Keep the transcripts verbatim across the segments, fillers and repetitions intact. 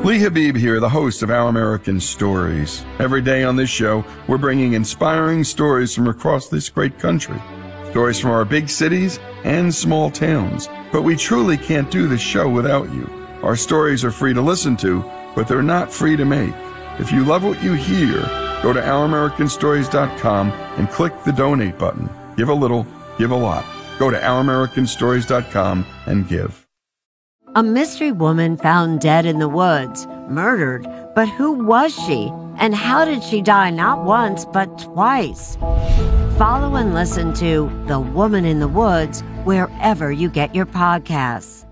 Lee Habib here, the host of Our American Stories. Every day on this show, we're bringing inspiring stories from across this great country. Stories from our big cities and small towns. But we truly can't do this show without you. Our stories are free to listen to, but they're not free to make. If you love what you hear, go to our american stories dot com and click the donate button. Give a little, give a lot. Go to our american stories dot com and give. A mystery woman found dead in the woods, murdered, but who was she? And how did she die not once, but twice? Follow and listen to The Woman in the Woods wherever you get your podcasts.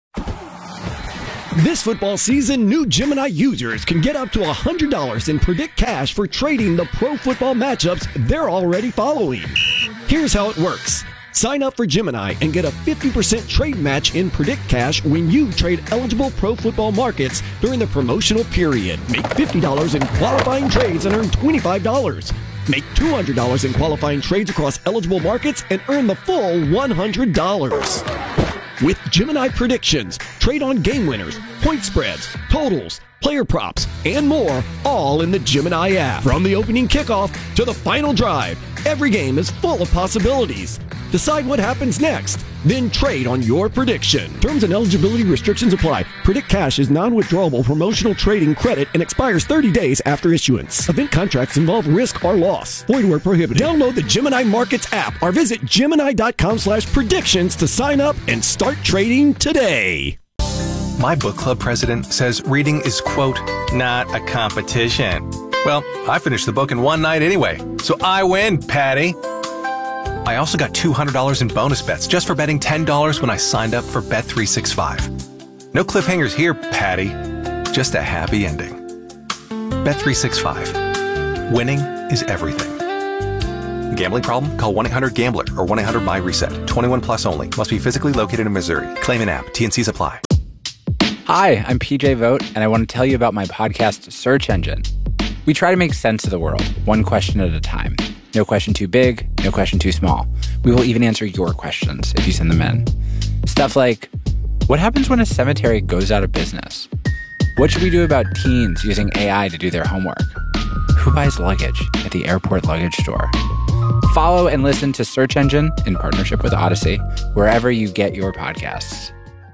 This football season, new Gemini users can get up to one hundred dollars in Predict Cash for trading the pro football matchups they're already following. Here's how it works. Sign up for Gemini and get a fifty percent trade match in Predict Cash when you trade eligible pro football markets during the promotional period. Make fifty dollars in qualifying trades and earn twenty-five dollars. Make two hundred dollars in qualifying trades across eligible markets and earn the full one hundred dollars. With Gemini predictions, trade on game winners, point spreads, totals, player props, and more, all in the Gemini app. From the opening kickoff to the final drive, every game is full of possibilities. Decide what happens next, then trade on your prediction. Terms and eligibility restrictions apply. Predict Cash is non-withdrawable promotional trading credit and expires thirty days after issuance. Event contracts involve risk or loss. Void where prohibited. Download the Gemini Markets app or visit gemini dot com slash predictions to sign up and start trading today. My book club president says reading is, quote, not a competition. Well, I finished the book in one night anyway, so I win, Patty. I also got two hundred dollars in bonus bets just for betting ten dollars when I signed up for Bet three sixty-five. No cliffhangers here, Patty. Just a happy ending. Bet three sixty-five. Winning is everything. Gambling problem? Call one eight hundred gambler or one eight hundred my reset. twenty-one plus only. Must be physically located in Missouri. Claim an app. T and C's apply. Hi, I'm P J Vogt, and I want to tell you about my podcast, Search Engine. We try to make sense of the world, one question at a time. No question too big, no question too small. We will even answer your questions if you send them in. Stuff like, what happens when a cemetery goes out of business? What should we do about teens using A I to do their homework? Who buys luggage at the airport luggage store? Follow and listen to Search Engine in partnership with Odyssey, wherever you get your podcasts.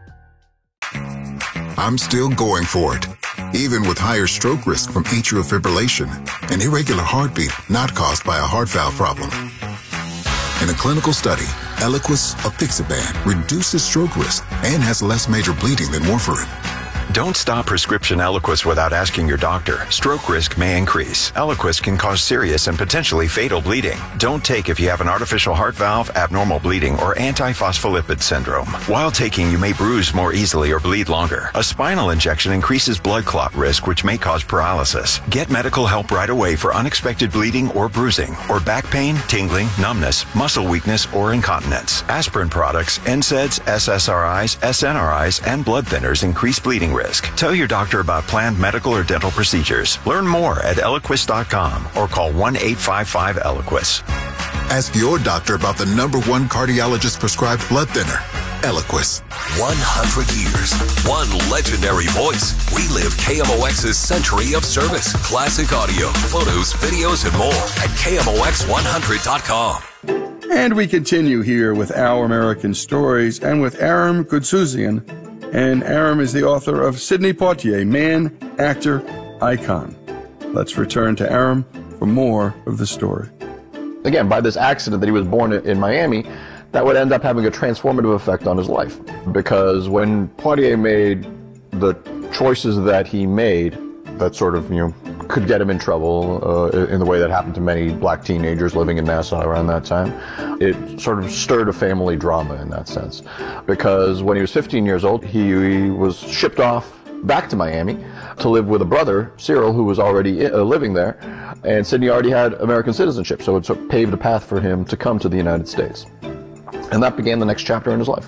I'm still going for it, even with higher stroke risk from atrial fibrillation, an irregular heartbeat not caused by a heart valve problem. In a clinical study, Eliquis apixaban reduces stroke risk and has less major bleeding than warfarin. Don't stop prescription Eliquis without asking your doctor. Stroke risk may increase. Eliquis can cause serious and potentially fatal bleeding. Don't take if you have an artificial heart valve, abnormal bleeding, or antiphospholipid syndrome. While taking, you may bruise more easily or bleed longer. A spinal injection increases blood clot risk, which may cause paralysis. Get medical help right away for unexpected bleeding or bruising, or back pain, tingling, numbness, muscle weakness, or incontinence. Aspirin products, N SAIDs, S S R Is, S N R Is, and blood thinners increase bleeding risk. Tell your doctor about planned medical or dental procedures. Learn more at eliquis dot com or call one eight five five Eliquis. Ask your doctor about the number one cardiologist prescribed blood thinner, Eliquis. one hundred years, one legendary voice. We live K M O X's century of service. Classic audio, photos, videos, and more at K M O X one hundred dot com. And we continue here with Our American Stories and with Aram Goudsouzian. And Aram is the author of Sidney Poitier, Man, Actor, Icon. Let's return to Aram for more of the story. Again, by this accident that he was born in Miami, that would end up having a transformative effect on his life. Because when Poitier made the choices that he made, that sort of, you know, could get him in trouble uh, in the way that happened to many black teenagers living in Nassau around that time. It sort of stirred a family drama in that sense. Because when he was fifteen years old, he, he was shipped off back to Miami to live with a brother, Cyril, who was already uh, living there. And Sidney already had American citizenship, so it sort of paved a path for him to come to the United States. And that began the next chapter in his life.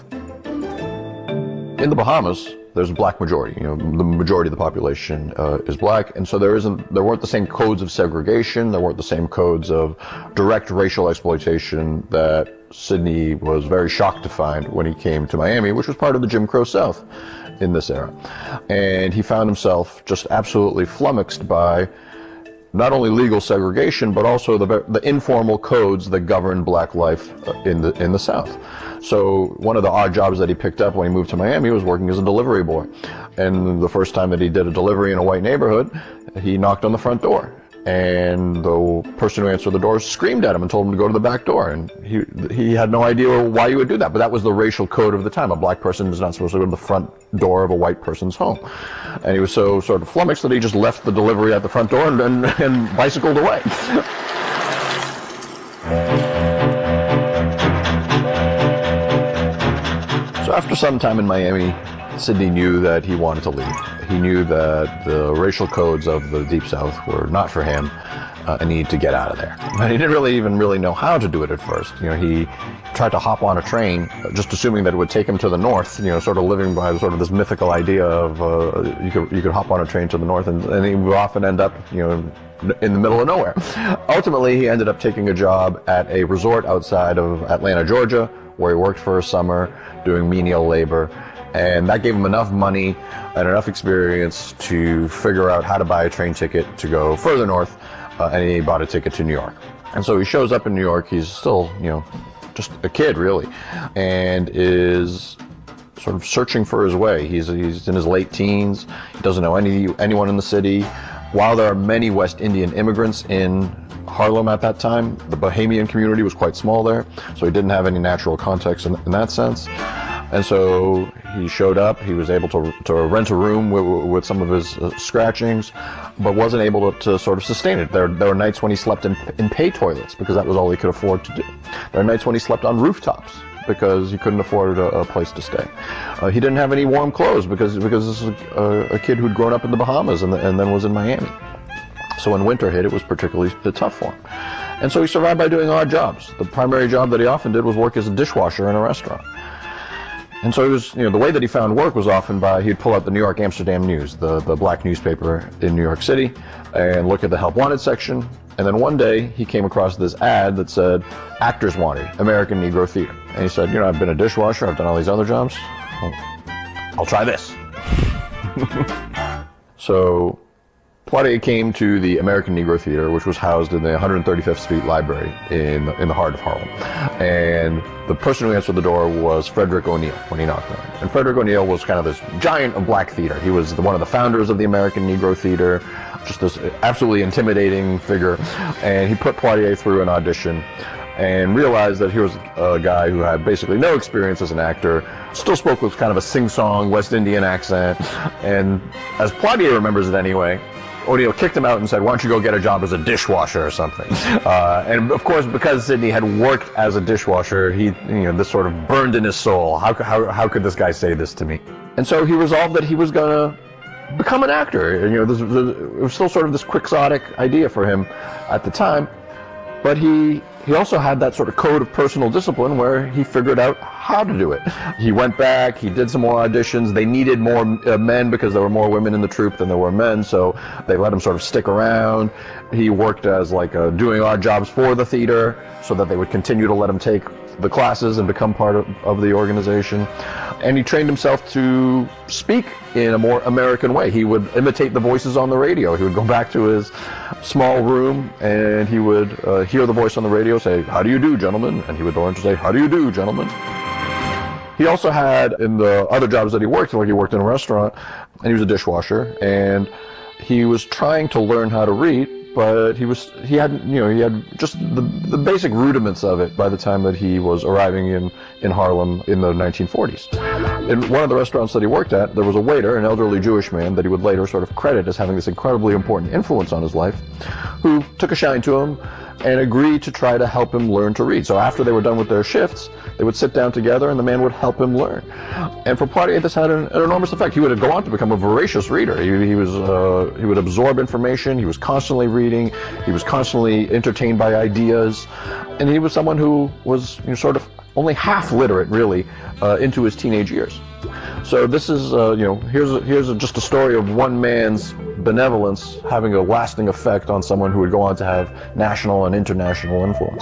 In the Bahamas, there's a black majority. You know, the majority of the population uh, is black, and so there isn't. There weren't the same codes of segregation. There weren't the same codes of direct racial exploitation that Sidney was very shocked to find when he came to Miami, which was part of the Jim Crow South. in this era. And he found himself just absolutely flummoxed by not only legal segregation, but also the, the informal codes that govern black life in the, in the South. So one of the odd jobs that he picked up when he moved to Miami was working as a delivery boy. And the first time that he did a delivery in a white neighborhood, he knocked on the front door. And the person who answered the door screamed at him and told him to go to the back door. And he he had no idea why you would do that. But that was the racial code of the time. A black person is not supposed to go to the front door of a white person's home. And he was so sort of flummoxed that he just left the delivery at the front door and, and, and bicycled away. So after some time in Miami, Sidney knew that he wanted to leave. He knew that the racial codes of the Deep South were not for him, uh, and he needed to get out of there. But he didn't really even really know how to do it at first. You know, he tried to hop on a train, just assuming that it would take him to the north. You know, sort of living by sort of this mythical idea of uh, you could you could hop on a train to the north, and, and he would often end up, you know, in the middle of nowhere. Ultimately, he ended up taking a job at a resort outside of Atlanta, Georgia, where he worked for a summer doing menial labor. And that gave him enough money and enough experience to figure out how to buy a train ticket to go further north, uh, and he bought a ticket to New York. And so he shows up in New York. He's still, you know, just a kid, really, and is sort of searching for his way. He's he's in his late teens. He doesn't know any anyone in the city. While there are many West Indian immigrants in Harlem at that time, the Bahamian community was quite small there, so he didn't have any natural context in, in that sense. And so he showed up. He was able to to rent a room with, with some of his uh, scratchings, but wasn't able to, to sort of sustain it. There, there were nights when he slept in, in pay toilets because that was all he could afford to do. There are nights when he slept on rooftops because he couldn't afford a, a place to stay. Uh, he didn't have any warm clothes because because this is a, a kid who'd grown up in the Bahamas and, the, and then was in Miami. So when winter hit, it was particularly tough for him. And so he survived by doing odd jobs. The primary job that he often did was work as a dishwasher in a restaurant. And so he was, you know, the way that he found work was often by, he'd pull out the New York Amsterdam News, the, the black newspaper in New York City, and look at the help wanted section. And then one day he came across this ad that said, actors wanted, American Negro Theater. And he said, you know, I've been a dishwasher, I've done all these other jobs. Well, I'll try this. So Poitier came to the American Negro Theater, which was housed in the one hundred thirty-fifth Street Library in the, in the heart of Harlem. And the person who answered the door was Frederick O'Neill when he knocked on it. And Frederick O'Neill was kind of this giant of black theater. He was the, one of the founders of the American Negro Theater, just this absolutely intimidating figure. And he put Poitier through an audition and realized that he was a guy who had basically no experience as an actor, still spoke with kind of a sing-song West Indian accent. And as Poitier remembers it anyway, O'Neill kicked him out and said, why don't you go get a job as a dishwasher or something? Uh, and of course, because Sidney had worked as a dishwasher, he, you know, this sort of burned in his soul. How, how, how could this guy say this to me? And so he resolved that he was going to become an actor. You know, this, this, it was still sort of this quixotic idea for him at the time. But he, he also had that sort of code of personal discipline where he figured out how to do it. He went back, he did some more auditions. They needed more uh, men because there were more women in the troupe than there were men, so they let him sort of stick around. He worked as like uh, doing odd jobs for the theater so that they would continue to let him take the classes and become part of, of the organization. And he trained himself to speak in a more American way. He would imitate the voices on the radio. He would go back to his small room and he would uh, hear the voice on the radio say, how do you do, gentlemen? And he would learn to say, how do you do, gentlemen? He also had, in the other jobs that he worked, like he worked in a restaurant, and he was a dishwasher, and he was trying to learn how to read, but he was, he hadn't, you know, he had just the, the basic rudiments of it by the time that he was arriving in, in Harlem in the nineteen forties. In one of the restaurants that he worked at, there was a waiter, an elderly Jewish man that he would later sort of credit as having this incredibly important influence on his life, who took a shine to him and agreed to try to help him learn to read. So after they were done with their shifts, they would sit down together and the man would help him learn. And for Poitier, this had an, an enormous effect. He would go on to become a voracious reader. He, he was uh, he would absorb information. He was constantly reading. He was constantly entertained by ideas. And he was someone who was, you know, sort of only half literate, really, uh, into his teenage years. So this is, uh, you know, here's a, here's a, just a story of one man's benevolence having a lasting effect on someone who would go on to have national and international influence.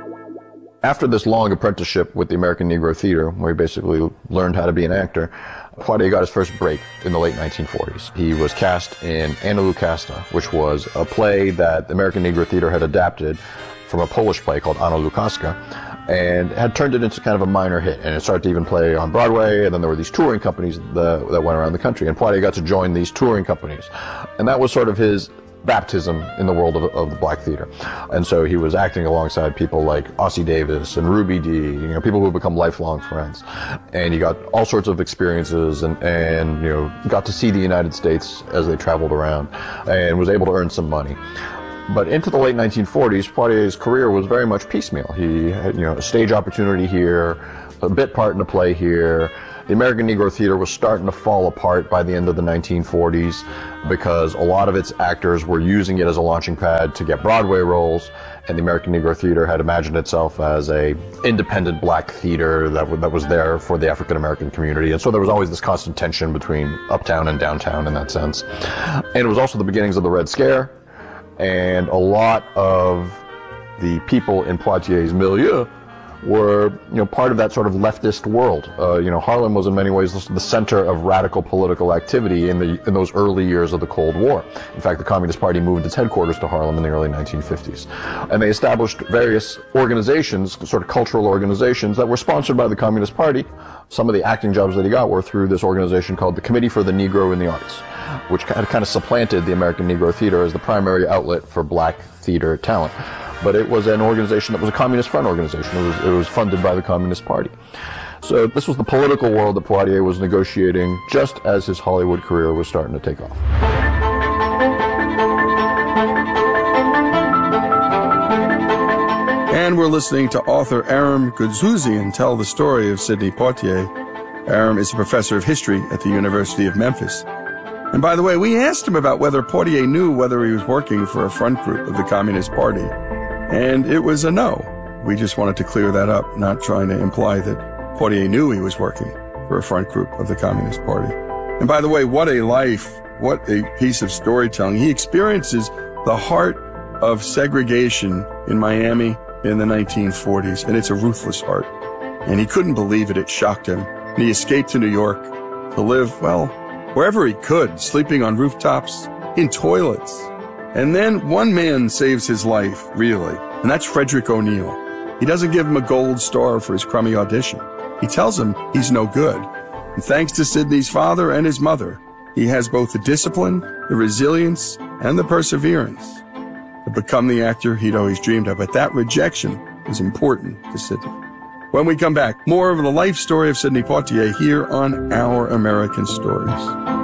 After this long apprenticeship with the American Negro Theater, where he basically learned how to be an actor, Poitier got his first break in the late nineteen forties. He was cast in Anna Lucasta, which was a play that the American Negro Theater had adapted from a Polish play called Anna Lukaska, and had turned it into kind of a minor hit. And it started to even play on Broadway, and then there were these touring companies that, that went around the country, and Poitier got to join these touring companies. And that was sort of his baptism in the world of, of the black theater. And so he was acting alongside people like Ossie Davis and Ruby Dee, you know, people who have become lifelong friends. And he got all sorts of experiences and, and, you know, got to see the United States as they traveled around and was able to earn some money. But into the late nineteen forties, Poitier's career was very much piecemeal. He had, you know, a stage opportunity here, a bit part in a play here. The American Negro Theater was starting to fall apart by the end of the nineteen forties because a lot of its actors were using it as a launching pad to get Broadway roles, and the American Negro Theater had imagined itself as a independent black theater that, w- that was there for the African American community. And so there was always this constant tension between uptown and downtown in that sense. And it was also the beginnings of the Red Scare, and a lot of the people in Poitier's milieu were, you know, part of that sort of leftist world. Uh, you know, Harlem was in many ways the center of radical political activity in the in those early years of the Cold War. In fact, the Communist Party moved its headquarters to Harlem in the early nineteen fifties. And they established various organizations, sort of cultural organizations, that were sponsored by the Communist Party. Some of the acting jobs that he got were through this organization called the Committee for the Negro in the Arts, which had kind of supplanted the American Negro Theater as the primary outlet for black theater talent. But it was an organization that was a Communist Front organization. It was, it was funded by the Communist Party. So this was the political world that Poitier was negotiating just as his Hollywood career was starting to take off. And we're listening to author Aram Goudsouzian tell the story of Sidney Poitier. Aram is a professor of history at the University of Memphis. And by the way, we asked him about whether Poitier knew whether he was working for a front group of the Communist Party. And it was a no. We just wanted to clear that up, not trying to imply that Poitier knew he was working for a front group of the Communist Party. And by the way, what a life, what a piece of storytelling. He experiences the heart of segregation in Miami in the nineteen forties, and it's a ruthless heart. And he couldn't believe it. It shocked him. And he escaped to New York to live, well, wherever he could, sleeping on rooftops, in toilets. And then one man saves his life, really, and that's Frederick O'Neill. He doesn't give him a gold star for his crummy audition. He tells him he's no good. And thanks to Sidney's father and his mother, he has both the discipline, the resilience, and the perseverance to become the actor he'd always dreamed of. But that rejection was important to Sidney. When we come back, more of the life story of Sidney Poitier here on Our American Stories.